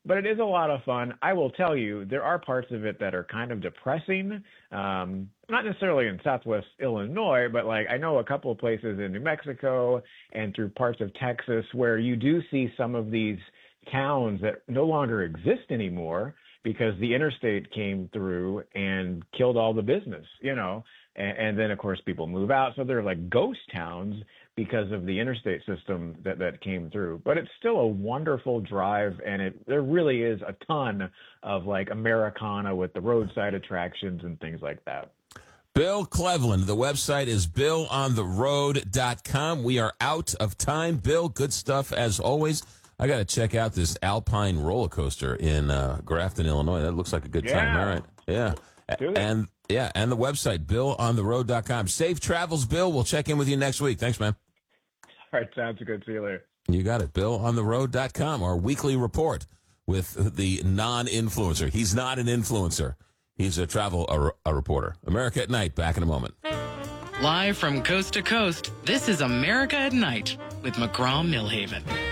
but it is a lot of fun. I will tell you, there are parts of it that are kind of depressing. Not necessarily in Southwest Illinois, but like I know a couple of places in New Mexico and through parts of Texas where you do see some of these towns that no longer exist anymore because the interstate came through and killed all the business, and then of course people move out. So they're like ghost towns because of the interstate system that came through. But it's still a wonderful drive, and there really is a ton of like Americana with the roadside attractions and things like that. Bill Cleveland. The website is BillOnTheRoad.com. We are out of time. Bill, good stuff as always. I got to check out this Alpine roller coaster in Grafton, Illinois. That looks like a good time. All right. Yeah. And the website, BillOnTheRoad.com. Safe travels, Bill. We'll check in with you next week. Thanks, man. All right. Sounds good. See you later. You got it. BillOnTheRoad.com, our weekly report with the non-influencer. He's not an influencer. He's a travel reporter. America at Night. Back in a moment. Live from coast to coast, this is America at Night with McGraw-Millhaven.